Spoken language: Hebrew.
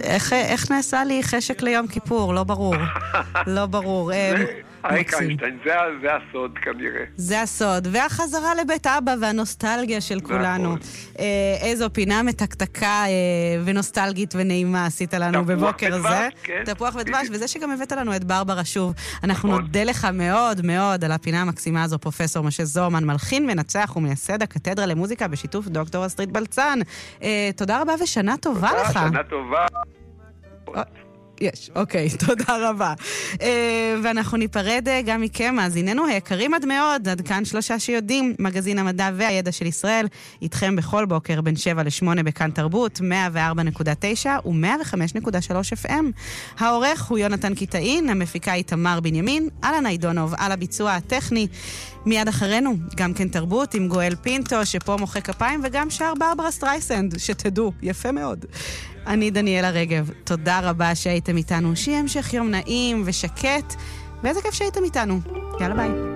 איך נעשה לי חשק ליום כיפור? לא ברור. לא ברור. אריק איינשטיין, זה הסוד כנראה. זה הסוד. והחזרה לבית אבא והנוסטלגיה של כולנו. איזו פינה מתקתקה ונוסטלגית ונעימה עשית לנו בבוקר זה. תפוח ודבש, וזה שגם הבאת לנו את ברברה שוב. אנחנו נודה לך מאוד מאוד על הפינה המקסימה הזו, פרופסור משה זורמן, מלחין, מנצח ומייסד הקתדרה למוזיקה בשיתוף דוקטור אסטרית בלצן. תודה רבה ושנה טובה לך. שנה טובה. יש, אוקיי, תודה רבה. ואנחנו ניפרד גם מכם, מאזיננו היקרים עד מאוד, עד כאן 3 שיודעים, מגזין המדע והידע של ישראל, איתכם בכל בוקר בין 7 ל-8 בכאן תרבות, 104.9 ו-105.3 FM. העורך הוא יונתן קיטאין, המפיקה היא תמר בנימין, אלנה עידונוב, על הביצוע הטכני. מיד אחרינו, גם כן תרבות עם גואל פינטו, שפה מוחא כפיים, וגם שר ברברה סטרייסנד, שתדעו, יפה מאוד. אני דניאלה רגב, תודה רבה שהייתם איתנו, שיהיה המשך יום נעים ושקט, ואיזה כיף שהייתם איתנו. יאללה ביי.